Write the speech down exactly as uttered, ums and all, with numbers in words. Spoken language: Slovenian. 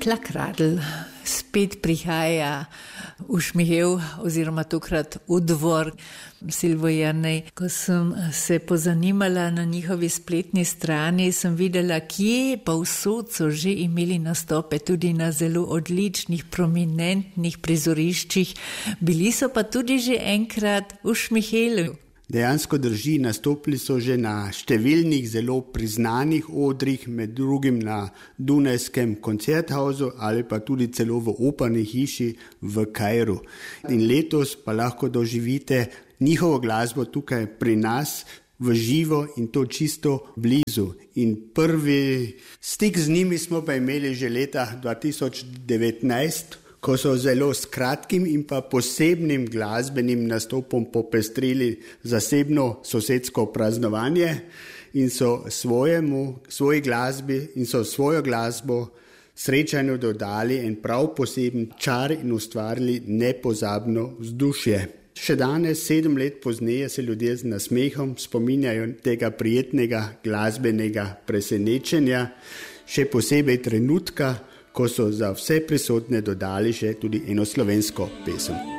Šlakradl spet prihaja v Šmihel oziroma tokrat v dvor Silvojernej. Ko sem se pozanimala na njihovi spletni strani, sem videla, kje pa vsod so že imeli nastope, tudi na zelo odličnih, prominentnih prizoriščih. Bili so pa tudi že enkrat v Šmihelu. Dejansko drži, nastopili so že na številnih zelo priznanih odrih, med drugim na Dunajskem koncerthausu ali pa tudi celo v operni hiši v Kairu. In letos pa lahko doživite njihovo glasbo tukaj pri nas v živo in to čisto blizu. In prvi stik z njimi smo pa imeli že leta dva tisoč devetnajst, ko so zelo s kratkim in pa posebnim glasbenim nastopom popestrili zasebno sosedsko praznovanje in so svojemu, svoji glasbi in so svojo glasbo srečanju dodali en prav poseben čar in ustvarili nepozabno vzdušje. Še danes, sedem let pozneje, se ljudje z nasmehom spominjajo tega prijetnega glasbenega presenečenja, še posebej trenutka, ko so za vse prisotne dodali še tudi eno slovensko pesem.